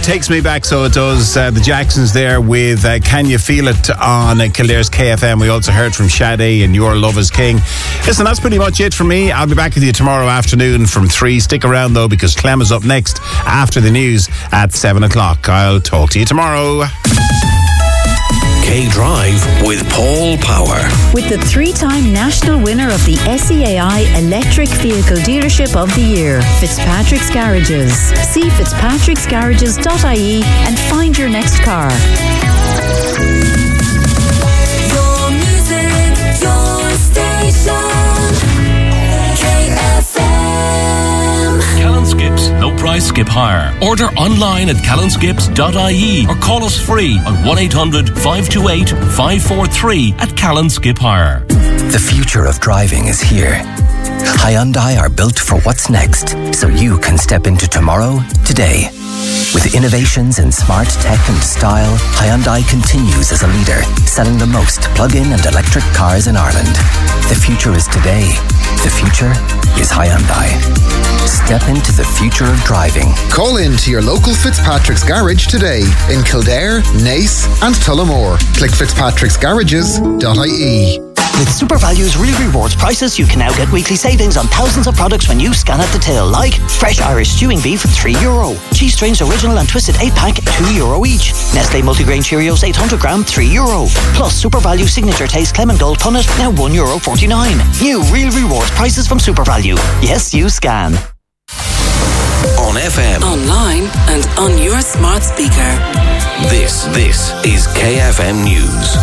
Takes Me Back, so it does. The Jacksons there with Can You Feel It on Kildare's KFM. We also heard from Sade and Your Love Is King. Listen, that's pretty much it for me. I'll be back with you tomorrow afternoon from 3. Stick around though, because Clem is up next after the news at 7 o'clock. I'll talk to you tomorrow. K-Drive with Paul Power. With the 3-time national winner of the SEAI Electric Vehicle Dealership of the Year, Fitzpatrick's Garages. See fitzpatricksgarages.ie and find your next car. Your music, your station. Callan Skips, no price skip hire. Order online at callanskips.ie or call us free on 1-800-528-543 at Callan Skip Hire. The future of driving is here. Hyundai are built for what's next, so you can step into tomorrow today. With innovations in smart tech and style, Hyundai continues as a leader, selling the most plug-in and electric cars in Ireland. The future is today. The future is Hyundai. Step into the future of driving. Call in to your local Fitzpatrick's Garage today in Kildare, Naas and Tullamore. Click fitzpatricksgarages.ie. With SuperValue's Real Rewards prices, you can now get weekly savings on thousands of products when you scan at the till, like fresh Irish stewing beef €3, Cheese Strings Original and Twisted 8-pack €2 each, Nestle Multigrain Cheerios 800 gram €3, plus SuperValue Signature Taste Clement Gold Punnet now €1.49. New Real Rewards prices from SuperValue. Yes, you scan. On FM, online and on your smart speaker. This is KFM News.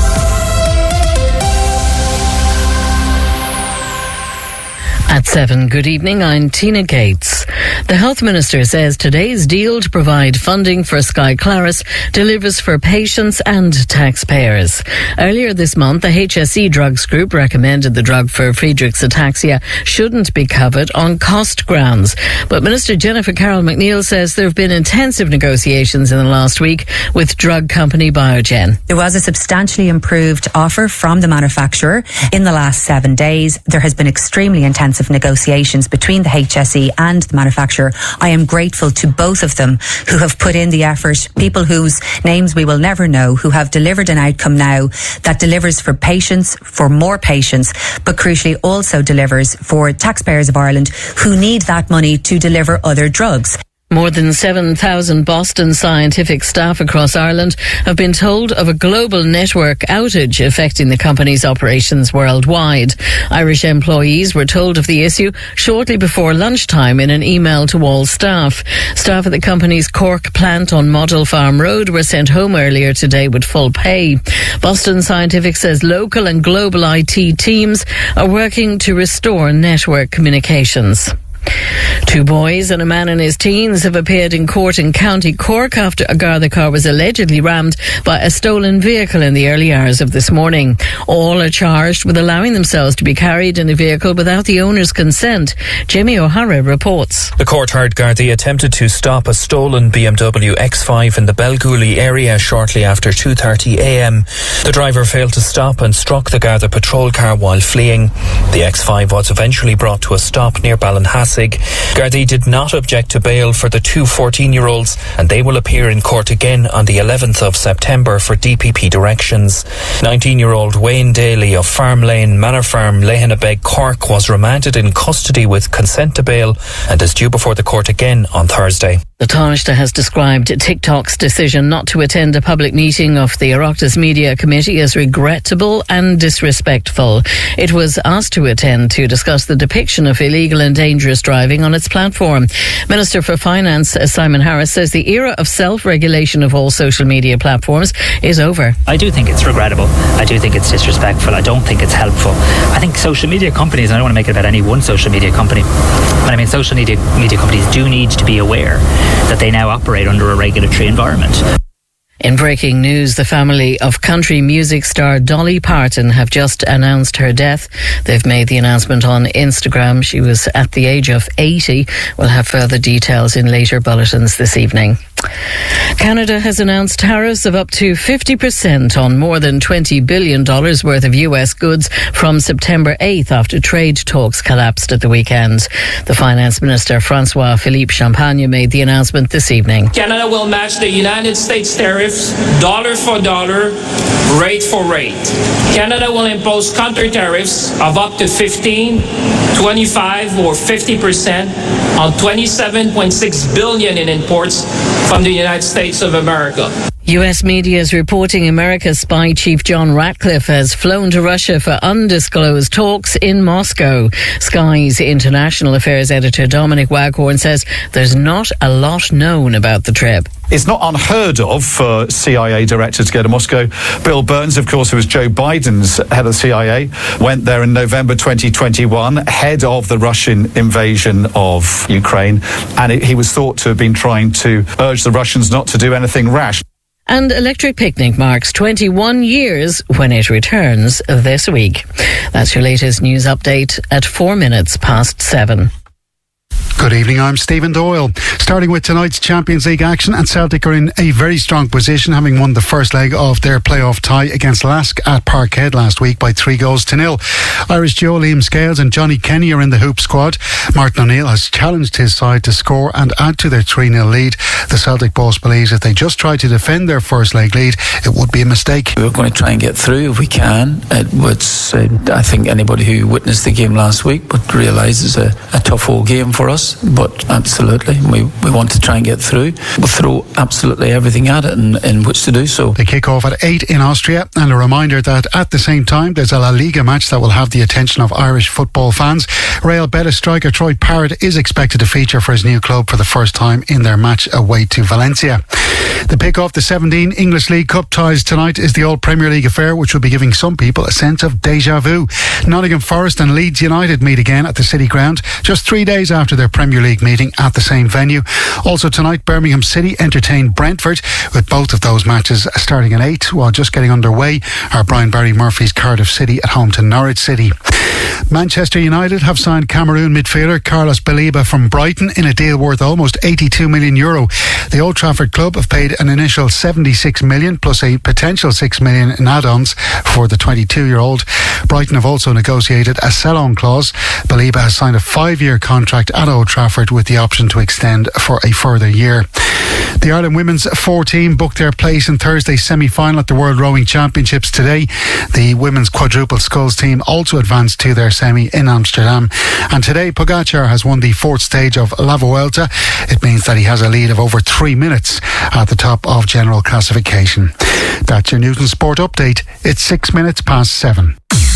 At 7, good evening, I'm Tina Gates. The Health Minister says today's deal to provide funding for Sky Claris delivers for patients and taxpayers. Earlier this month, the HSE Drugs Group recommended the drug for Friedreich's ataxia shouldn't be covered on cost grounds. But Minister Jennifer Carroll McNeil says there have been intensive negotiations in the last week with drug company Biogen. There was a substantially improved offer from the manufacturer in the last 7 days. There has been extremely intensive negotiations between the HSE and the manufacturer. I am grateful to both of them who have put in the effort, people whose names we will never know, who have delivered an outcome now that delivers for patients, for more patients, but crucially also delivers for taxpayers of Ireland who need that money to deliver other drugs. More than 7,000 Boston Scientific staff across Ireland have been told of a global network outage affecting the company's operations worldwide. Irish employees were told of the issue shortly before lunchtime in an email to all staff. Staff at the company's Cork plant on Model Farm Road were sent home earlier today with full pay. Boston Scientific says local and global IT teams are working to restore network communications. 2 boys and a man in his teens have appeared in court in County Cork after a Garda car was allegedly rammed by a stolen vehicle in the early hours of this morning. All are charged with allowing themselves to be carried in a vehicle without the owner's consent. Jamie O'Hara reports. The court heard Gardaí attempted to stop a stolen BMW X5 in the Belgooly area shortly after 2:30 a.m. The driver failed to stop and struck the Garda patrol car while fleeing. The X5 was eventually brought to a stop near Ballinhassig. Gardaí did not object to bail for the 2 14-year-olds, and they will appear in court again on the 11th of September for DPP directions. 19-year-old Wayne Daly of Farm Lane Manor Farm, Lehenabeg, Cork was remanded in custody with consent to bail and is due before the court again on Thursday. The Taoiseach has described TikTok's decision not to attend a public meeting of the Oireachtas Media Committee as regrettable and disrespectful. It was asked to attend to discuss the depiction of illegal and dangerous driving on its platform. Minister for Finance Simon Harris says the era of self-regulation of all social media platforms is over. I do think it's regrettable. I do think it's disrespectful. I don't think it's helpful. I think social media companies, and I don't want to make it about any one social media company, but I mean social media companies do need to be aware that they now operate under a regulatory environment. In breaking news, the family of country music star Dolly Parton have just announced her death. They've made the announcement on Instagram. She was at the age of 80. We'll have further details in later bulletins this evening. Canada has announced tariffs of up to 50% on more than $20 billion worth of US goods from September 8th after trade talks collapsed at the weekend. The Finance Minister, François-Philippe Champagne, made the announcement this evening. Canada will match the United States tariffs dollar for dollar, rate for rate. Canada will impose counter tariffs of up to 15, 25 or 50% on $27.6 billion in imports from the United States of America. US media is reporting America's spy chief John Ratcliffe has flown to Russia for undisclosed talks in Moscow. Sky's international affairs editor Dominic Waghorn says there's not a lot known about the trip. It's not unheard of for CIA director to go to Moscow. Bill Burns, of course, who was Joe Biden's head of CIA, went there in November 2021, head of the Russian invasion of Ukraine, and he was thought to have been trying to urge the Russians not to do anything rash. And Electric Picnic marks 21 years when it returns this week. That's your latest news update at 4 minutes past 7. Good evening, I'm Stephen Doyle. Starting with tonight's Champions League action, and Celtic are in a very strong position, having won the first leg of their playoff tie against Lask at Parkhead last week by 3-0. Irish duo Liam Scales and Johnny Kenny are in the hoop squad. Martin O'Neill has challenged his side to score and add to their 3-0 lead. The Celtic boss believes if they just try to defend their first leg lead, it would be a mistake. We're going to try and get through if we can. I think anybody who witnessed the game last week would realise it's a tough old game for us. But absolutely, we want to try and get through. We'll throw absolutely everything at it in which to do so. They kick off at 8 in Austria, and a reminder that at the same time there's a La Liga match that will have the attention of Irish football fans. Real Betis striker Troy Parrott is expected to feature for his new club for the first time in their match away to Valencia. The pick off the 17 English League Cup ties tonight is the old Premier League affair, which will be giving some people a sense of déjà vu. Nottingham Forest and Leeds United meet again at the City Ground just 3 days after their Premier League meeting at the same venue. Also tonight, Birmingham City entertain Brentford, with both of those matches starting at 8, while just getting underway are Brian Barry Murphy's Cardiff City at home to Norwich City. Manchester United have signed Cameroon midfielder Carlos Baliba from Brighton in a deal worth almost €82 million. The Old Trafford club have paid an initial $76 million plus a potential $6 million in add-ons for the 22-year-old. Brighton have also negotiated a sell-on clause. Baliba has signed a 5-year contract at Old Trafford with the option to extend for a further year. The Ireland Women's 4 team booked their place in Thursday's semi-final at the World Rowing Championships today. The women's quadruple sculls team also advanced to their semi in Amsterdam. And today, Pogacar has won the 4th stage of La Vuelta. It means that he has a lead of over 3 minutes at the top of general classification. That's your news and sport update. It's 6 minutes past 7.